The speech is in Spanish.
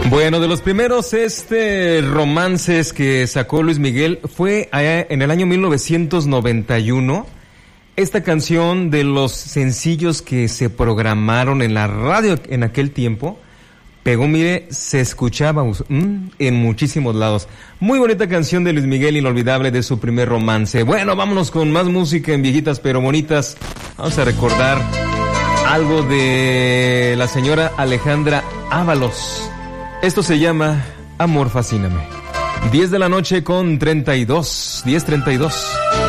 Bueno, de los primeros romances que sacó Luis Miguel fue allá en el año 1991. Esta canción, de los sencillos que se programaron en la radio en aquel tiempo, pegó, mire, se escuchaba en muchísimos lados. Muy bonita canción de Luis Miguel, inolvidable, de su primer romance. Bueno, vámonos con más música en Viejitas pero Bonitas. Vamos a recordar algo de la señora Alejandra Ábalos. Esto se llama Amor Fascíname. 10 de la noche con 32, 10:32.